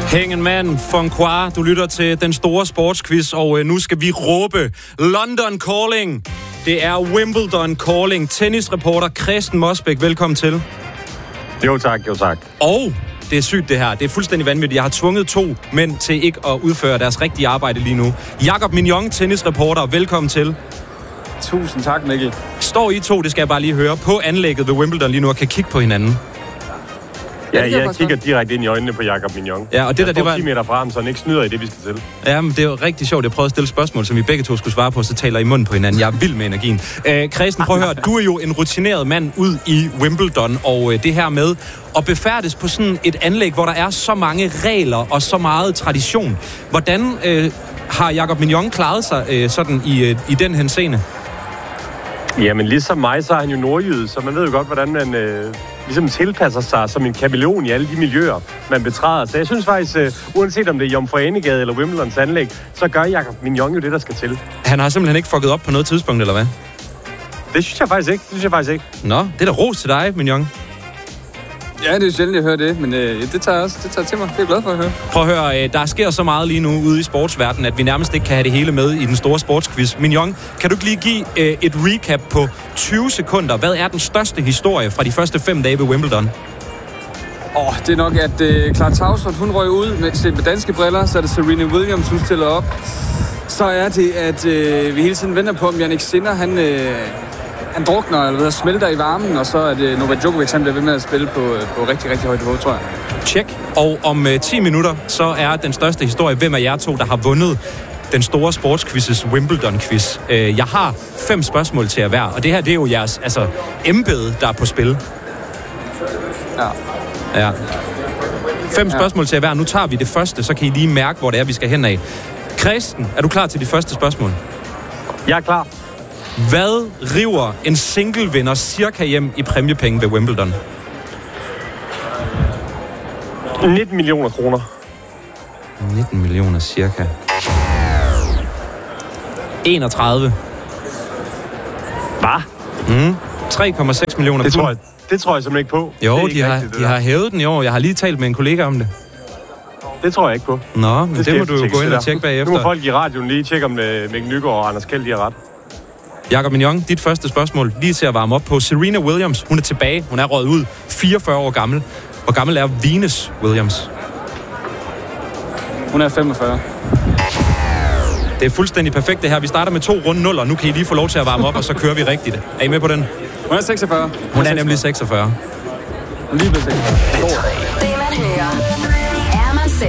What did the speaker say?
Hængen mand, Foncois, du lytter til den store sportsquiz, og nu skal vi råbe London Calling. Det er Wimbledon Calling. Tennisreporter Kristen Mosbæk, velkommen til. Jo tak. Og det er sygt det her. Det er fuldstændig vanvittigt. Jeg har tvunget 2 mænd til ikke at udføre deres rigtige arbejde lige nu. Jakob Mignon, tennisreporter, velkommen til. Tusind tak, Mikkel. Står I 2, det skal jeg bare lige høre, på anlægget ved Wimbledon lige nu og kan kigge på hinanden? Ja, jeg kigger direkte ind i øjnene på Jakob Mignon. Ja, og det var 10 meter fra ham, så han ikke snyder i det, vi skal til. Ja, men det er jo rigtig sjovt. Jeg prøvede at stille spørgsmål, som vi begge to skulle svare på, så taler I munden på hinanden. Jeg er vild med energien. Kristen, prøv at høre. Du er jo en rutineret mand ud i Wimbledon, og det her med at befærdes på sådan et anlæg, hvor der er så mange regler og så meget tradition. Hvordan har Jakob Mignon klaret sig sådan i den henseende? Jamen, ligesom mig, så er han jo nordjyde, så man ved jo godt, hvordan man ligesom tilpasser sig som en kameleon i alle de miljøer, man betræder. Så jeg synes faktisk, uanset om det er Jomfru Anegade eller Wimbledons anlæg, så gør Jakob Mignon jo det, der skal til. Han har simpelthen ikke fucket op på noget tidspunkt, eller hvad? Det synes jeg faktisk ikke. Nå, det er da ros til dig, Mignon. Ja, det er sjældent, jeg hører det, men det tager til mig. Det er jeg glad for at høre. Prøv at høre, der sker så meget lige nu ude i sportsverdenen, at vi nærmest ikke kan have det hele med i den store sportsquiz. Mignon, kan du ikke lige give et recap på 20 sekunder? Hvad er den største historie fra de første 5 dage ved Wimbledon? Det er nok, at Clara Tauson, hun røg ud med danske briller, så er det Serena Williams, hun stiller op. Så er det, at vi hele tiden venter på, om Jannik Sinner, han drukner eller smelter i varmen, og så er det Novak Djokovic, han bliver ved med at spille på rigtig, rigtig højt niveau, tror jeg. Tjek. Og om 10 minutter, så er den største historie, hvem af jer 2, der har vundet den store sportsquizzes Wimbledon-quiz. Jeg har 5 spørgsmål til jer hver, og det her, det er jo jeres embede, der er på spil. Ja. 5 spørgsmål til jer hver. Nu tager vi det første, så kan I lige mærke, hvor det er, vi skal hen af. Kristen, er du klar til de første spørgsmål? Jeg er klar. Hvad river en single-vinder cirka hjem i præmiepenge ved Wimbledon? 19 millioner kroner. 19 millioner cirka. 31. Hvad? 3,6 millioner. Det tror jeg simpelthen ikke på. Jo, de har hævet den i år. Jeg har lige talt med en kollega om det. Det tror jeg ikke på. Nå, men det må du jo gå ind og tjekke bagefter. Nu må folk i radioen lige tjekke, om Mikkel Nygaard og Anders Kjeld, de har ret. Jakob Mignon, dit første spørgsmål, lige til at varme op på. Serena Williams, hun er tilbage. Hun er røget ud, 44 år gammel. Hvor gammel er Venus Williams? Hun er 45. Det er fuldstændig perfekt det her. Vi starter med 2 runde 0, og nu kan I lige få lov til at varme op, og så kører vi rigtigt. Er I med på den? Hun er 46. Hun er nemlig 46. Lige blevet 46. Det man hører.